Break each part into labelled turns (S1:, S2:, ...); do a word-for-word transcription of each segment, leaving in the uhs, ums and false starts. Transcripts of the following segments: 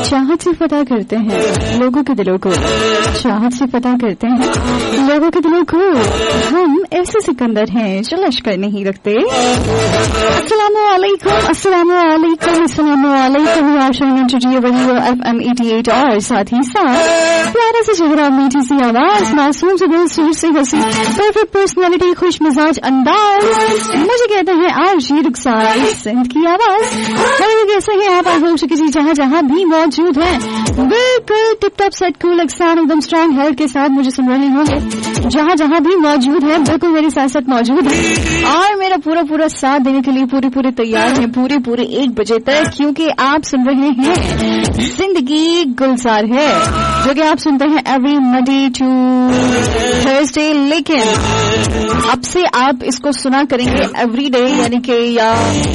S1: चाहत से पता करते हैं लोगों के दिलों को, चाहत से पता करते हैं लोगों के दिलों को। हम ऐसे सिकंदर हैं जो लश्कर नहीं रखते। अस्सलामु अलैकुम, अस्सलामु अलैकुम, अस्सलामु अलैकुम। Radio F M eighty eight और साथ ही साथ प्यारा से चेहरा, मीठी सी आवाज, मासूम से दिल, सूर से हंसी, परफेक्ट पर्सनैलिटी, खुश मिजाज अंदाज, मुझे कहते हैं आरजी रुखसार सिंध की आवाज। और कैसे हैं आप? आई होप किसी जहाँ जहाँ भी मौजूद है बिल्कुल टिप टॉप सेट कूल एक्सान एकदम स्ट्रॉन्ग हेल्थ के साथ मुझे सुन रहे होंगे। जहाँ जहाँ भी मौजूद है बिल्कुल मेरे साथ साथ मौजूद है और मेरा पूरा पूरा साथ देने के लिए पूरे पूरे तैयार हैं पूरे पूरे एक बजे तक, क्योंकि आप सुन रहे हैं जिंदगी गुलजार है, जो कि आप सुनते हैं एवरी मंडे टू थर्सडे, लेकिन अब से आप इसको सुना करेंगे एवरी डे, यानी कि या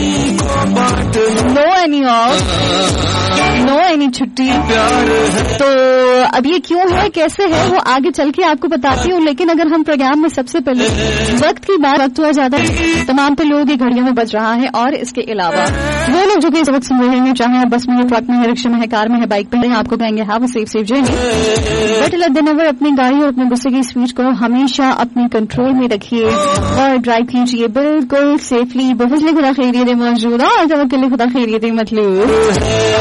S1: no any of, no any छुट्टी। तो अब ये क्यों है, कैसे है, वो आगे चल के आपको बताती हूँ। लेकिन अगर हम प्रोग्राम में सबसे पहले वक्त की बात, वक्त हुआ ज्यादा तमाम तो लोगों की घड़ियों में बज रहा है, और इसके अलावा वो लोग जो कि इस वक्त सुन रहे हैं, चाहे आप बस में, ट्रक में, रिक्शा में है, कार में है, बाइक पे है, आपको कहेंगे have a safe safe journey. But let them never अपनी गाड़ी और अपने गुस्से की स्पीड को हमेशा अपने कंट्रोल में रखिए और ड्राइव कीजिए बिल्कुल सेफली। बहुत खुदा खैरियत मौजूद और खुदा खैरियत मतलब